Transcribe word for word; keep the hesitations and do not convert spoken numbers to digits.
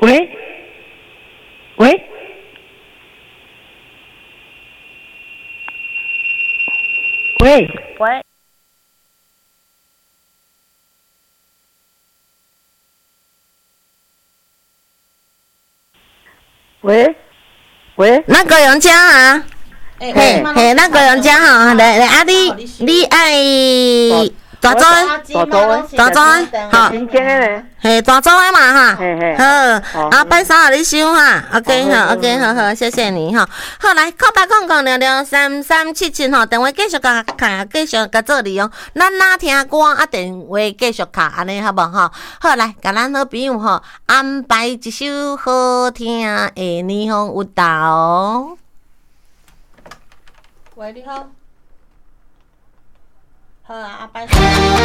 喂喂喂喂， 喂喂， 那个人家啊， 嘿嘿嘿，那个人家哈，来来啊，你你爱大组大组的大组的，好， 真正的呢？ 嘿大组的嘛哈， 嘿嘿好，啊拜三啊你收哈 ，OK 好哈 ，OK 好好，谢谢你哈，好来，扣八空空六六三三七七吼，电话继续甲卡，继续甲做利用，咱哪听歌啊，电话继续卡安尼好无吼？好来，甲咱好朋友吼安排一首好听的《霓虹舞蹈》。 喂，你好。好啊，阿拜。